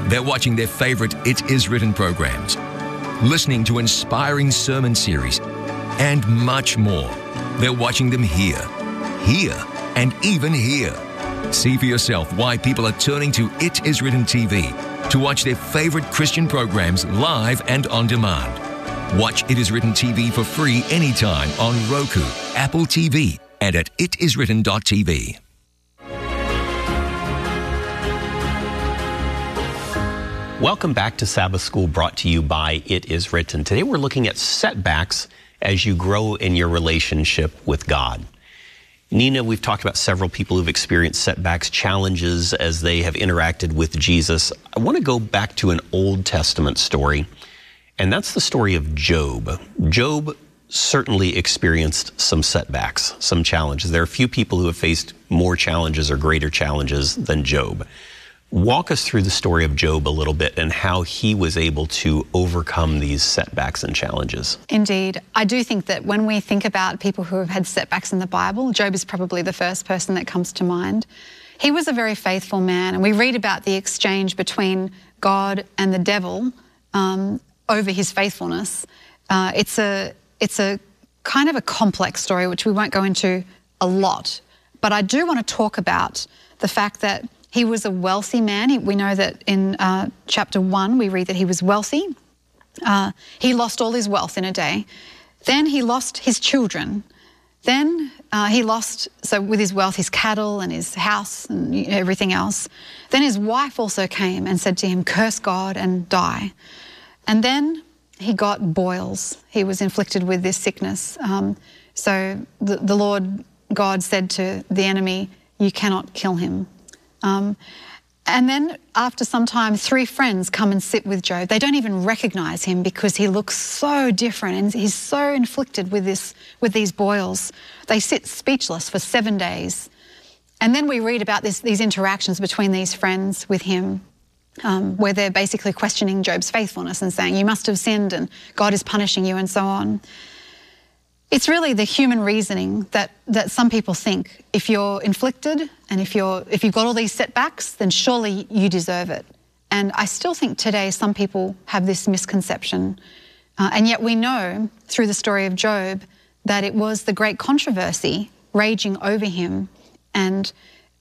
They're watching their favorite It Is Written programs, listening to inspiring sermon series, and much more. They're watching them here, and even here. See for yourself why people are turning to It Is Written TV to watch their favorite Christian programs live and on demand. Watch It Is Written TV for free anytime on Roku, Apple TV, and at itiswritten.tv. Welcome back to Sabbath School, brought to you by It Is Written. Today we're looking at setbacks as you grow in your relationship with God. Nina, we've talked about several people who've experienced setbacks, challenges as they have interacted with Jesus. I want to go back to an Old Testament story, and that's the story of Job. Job certainly experienced some setbacks, some challenges. There are few people who have faced more challenges or greater challenges than Job. Walk us through the story of Job a little bit and how he was able to overcome these setbacks and challenges. Indeed. I do think that when we think about people who have had setbacks in the Bible, Job is probably the first person that comes to mind. He was a very faithful man, and we read about the exchange between God and the devil over his faithfulness. It's a kind of a complex story, which we won't go into a lot. But I do want to talk about the fact that he was a wealthy man. We know that in chapter 1, we read that he was wealthy. He lost all his wealth in a day. Then he lost his children. Then he lost, so with his wealth, his cattle and his house and everything else. Then his wife also came and said to him, "Curse God and die." And then he got boils. He was inflicted with this sickness. So the Lord God said to the enemy, "You cannot kill him." And then after some time, 3 friends come and sit with Job. They don't even recognize him because he looks so different and he's so inflicted with these boils. They sit speechless for 7 days. And then we read about these interactions between these friends with him, where they're basically questioning Job's faithfulness and saying, "You must have sinned and God is punishing you," and so on. It's really the human reasoning that some people think, if you're inflicted and if you've got all these setbacks, then surely you deserve it. And I still think today some people have this misconception. And yet we know through the story of Job that it was the great controversy raging over him. And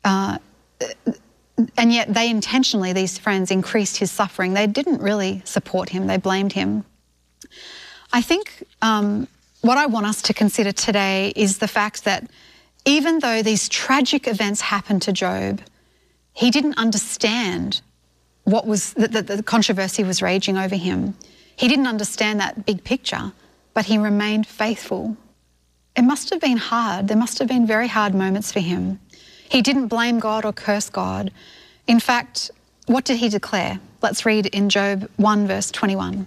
yet they intentionally, these friends, increased his suffering. They didn't really support him. They blamed him. I think what I want us to consider today is the fact that even though these tragic events happened to Job, he didn't understand what was the controversy was raging over him. He didn't understand that big picture, but he remained faithful. It must have been hard. There must have been very hard moments for him. He didn't blame God or curse God. In fact, what did he declare? Let's read in Job 1 verse 21.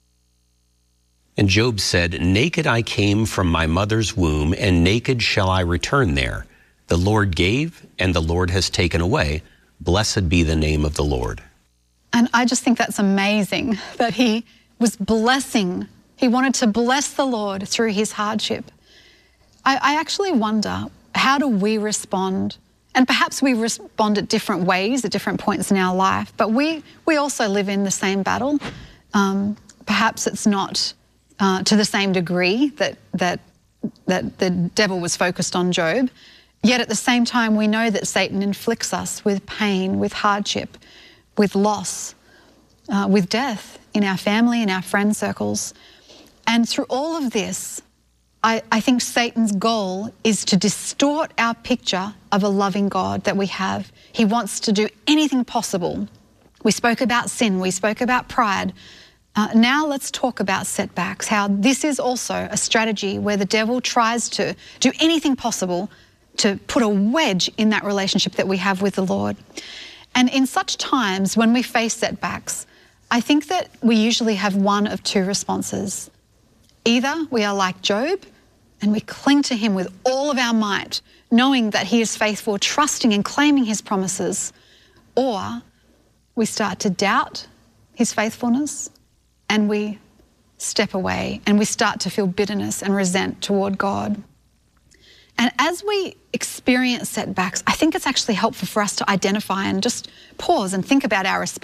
And Job said, "Naked I came from my mother's womb, and naked shall I return there. The Lord gave, and the Lord has taken away. Blessed be the name of the Lord." And I just think that's amazing that he was blessing. He wanted to bless the Lord through his hardship. I actually wonder, how do we respond? And perhaps we respond at different ways at different points in our life, but we also live in the same battle. Perhaps it's not to the same degree that the devil was focused on Job. Yet at the same time, we know that Satan inflicts us with pain, with hardship, with loss, with death in our family, in our friend circles. And through all of this, I think Satan's goal is to distort our picture of a loving God that we have. He wants to do anything possible. We spoke about sin, we spoke about pride. Now let's talk about setbacks, how this is also a strategy where the devil tries to do anything possible to put a wedge in that relationship that we have with the Lord. And in such times when we face setbacks, I think that we usually have one of 2 responses. Either we are like Job and we cling to him with all of our might, knowing that he is faithful, trusting and claiming his promises, or we start to doubt his faithfulness and we step away and we start to feel bitterness and resent toward God. And as we experience setbacks, I think it's actually helpful for us to identify and just pause and think about our response.